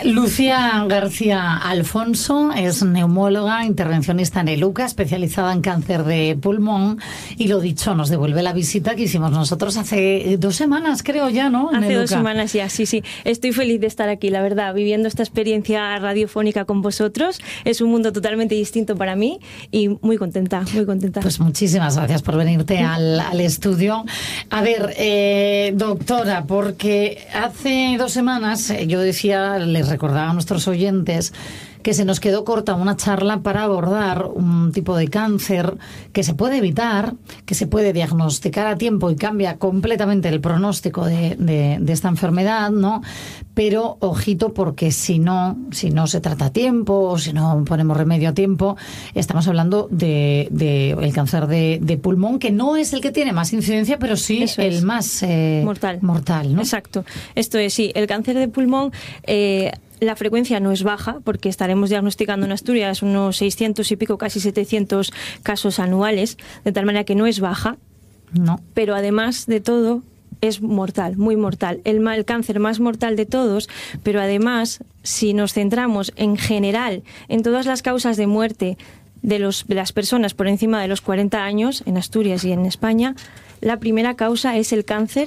Lucía García Alfonso es neumóloga, intervencionista en el UCA, especializada en cáncer de pulmón, y lo dicho, nos devuelve la visita que hicimos nosotros hace 2 semanas, creo ya, ¿no? Hace 2 semanas ya, sí. Estoy feliz de estar aquí, la verdad, viviendo esta experiencia radiofónica con vosotros. Es un mundo totalmente distinto para mí y muy contenta, muy contenta. Pues muchísimas gracias por venirte al estudio. A ver, doctora, porque hace 2 semanas yo decía, les recordaba a nuestros oyentes que se nos quedó corta una charla para abordar un tipo de cáncer que se puede evitar, que se puede diagnosticar a tiempo y cambia completamente el pronóstico de esta enfermedad, ¿no? Pero ojito, porque si no se trata a tiempo, o si no ponemos remedio a tiempo, estamos hablando de el cáncer de pulmón, que no es el que tiene más incidencia, pero sí el más mortal, ¿no? Exacto. Esto es, sí, el cáncer de pulmón... la frecuencia no es baja, porque estaremos diagnosticando en Asturias unos 600 y pico, casi 700 casos anuales, de tal manera que no es baja, no. Pero además de todo es mortal, muy mortal. El cáncer más mortal de todos, pero además, si nos centramos en general en todas las causas de muerte de las personas por encima de los 40 años, en Asturias y en España, la primera causa es el cáncer